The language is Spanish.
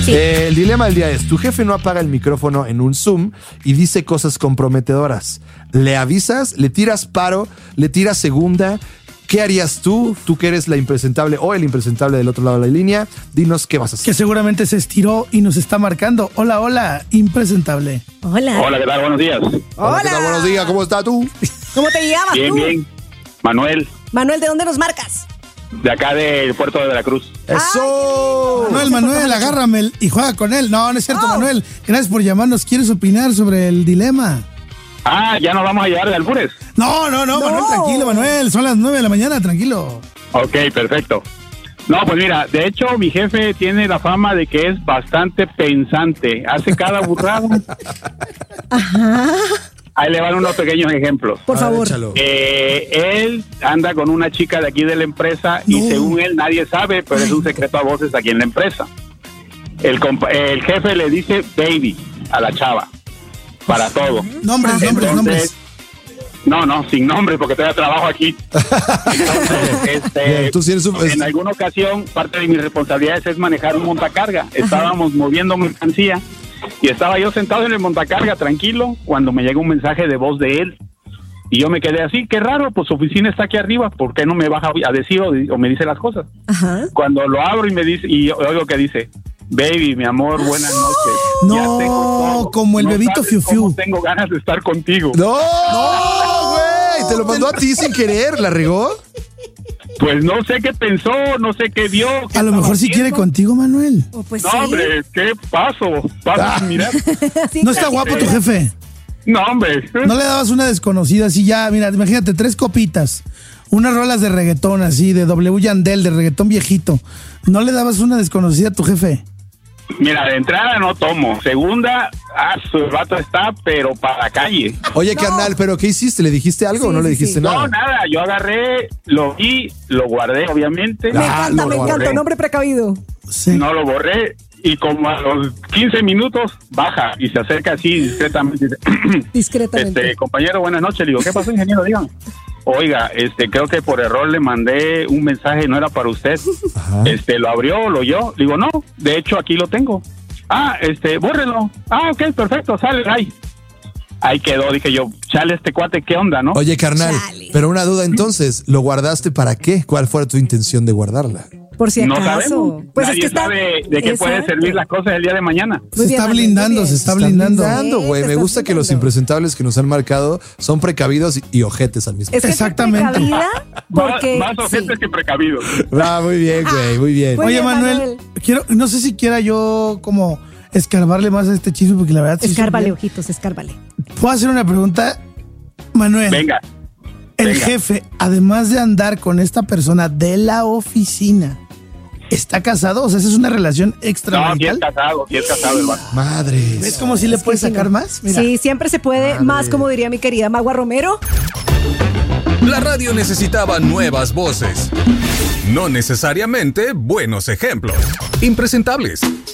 Sí. El dilema del día es, tu jefe no apaga el micrófono en un Zoom y dice cosas comprometedoras. ¿Le avisas? ¿Le tiras paro? ¿Le tiras segunda? ¿Qué harías tú? Tú que eres la impresentable o el impresentable del otro lado de la línea. Dinos qué vas a hacer. Que seguramente se estiró y nos está marcando. Hola, hola, impresentable. Hola. Hola, ¿qué tal? Buenos días. Hola. ¿Qué tal? Buenos días, ¿cómo estás tú? ¿Cómo te llamas Bien, tú? bien. Manuel, Manuel, ¿de dónde nos marcas? de acá del puerto de Veracruz. ¡Eso! Manuel, agárrame y juega con él. No, no es cierto, Oh. Manuel. Gracias por llamarnos. ¿Quieres opinar sobre el dilema? Ah, ya nos vamos a llevar de albures. No, Manuel, tranquilo, Manuel. Son las 9 de la mañana, tranquilo. Ok, perfecto. No, pues mira, de hecho mi jefe tiene la fama de que es bastante pensante. Hace cada burrada. Ajá. Ahí le van unos pequeños ejemplos. Por A ver, favor. échalo. Él anda con una chica de aquí de la empresa y No. según él nadie sabe, pero es un secreto a voces aquí en la empresa. El jefe le dice baby a la chava para todo. Nombres. No, sin nombre porque todavía trabajo aquí. Entonces, Bien, tú sí eres en alguna ocasión parte de mis responsabilidades es manejar un montacarga. Estábamos moviendo mercancía y estaba yo sentado en el montacarga tranquilo cuando me llega un mensaje de voz de él. Y yo me quedé así, qué raro, pues su oficina está aquí arriba, ¿por qué no me baja a decir o me dice las cosas? Ajá. Cuando lo abro y me dice, y oigo que dice, baby, mi amor, buenas noches. No, Ya tengo todo. como el No bebito sabes Fiu Fiu. cómo tengo ganas de estar contigo. ¡No, güey! ¿Te lo mandó a ti sin querer? ¿La regó? Pues no sé qué pensó, no sé qué vio. qué A lo estaba mejor si quiere haciendo. contigo, Manuel. Oh, pues No, sí. hombre, ¿qué paso? Mira. Sí, ¿No está guapo tu jefe? No, hombre. ¿No le dabas una desconocida así ya? Mira, imagínate, 3 copitas, unas rolas de reggaetón así, de W Yandel, de reggaetón viejito. ¿No le dabas una desconocida a tu jefe? Mira, de entrada no tomo. Segunda, su vato está, pero para la calle. Oye, carnal, ¿pero qué hiciste? ¿Le dijiste algo Sí, o no le sí, dijiste sí. nada? No, nada, yo agarré, lo vi, lo guardé, obviamente. Me Ah, encanta, lo me borré. encanta. Un hombre precavido. Sí. No lo borré y como a los 15 minutos baja y se acerca así discretamente. Discretamente. Compañero, buenas noches. Le digo, ¿qué pasó, ingeniero? Dígame. Oiga, creo que por error le mandé un mensaje, no era para usted. Ajá. Lo abrió, lo oyó. Le digo, no, de hecho aquí lo tengo. Ah, bórrelo. Ah, ok, perfecto, sale, ahí. Ahí quedó, dije yo, chale, este cuate, ¿qué onda, no? Oye, carnal, Chale. pero una duda entonces, ¿lo guardaste para qué? ¿Cuál fue tu intención de guardarla? Por si No acaso. sabemos. Pues Nadie es que está. sabe de qué pueden Exacto. servir las cosas el día de mañana. Se Muy bien, está Manuel, blindando, muy bien. se está blindando. Güey. Sí, Me te gusta estás que los blindando. impresentables que nos han marcado son precavidos y ojetes al mismo Es tiempo. que Exactamente. estoy precavida porque. Más ojetes sí. que precavidos. Ah, muy bien, güey, muy bien. Muy Oye, bien, Manuel, no sé si quiera yo como escarbarle más a este chisme porque la verdad sí. Escárbale, ojitos, escárbale. ¿Puedo hacer una pregunta? Manuel, Venga. el venga. jefe, además de andar con esta persona de la oficina, ¿está casado? O sea, ¿esa es una relación No, sí es extramarital? casado el vato. ¿Ves Madres. como si le Es que puedes sí, sacar no. más? Mira. Sí, siempre se puede, Madre. más como diría mi querida Magua Romero. La radio necesitaba nuevas voces. No necesariamente buenos ejemplos. Impresentables.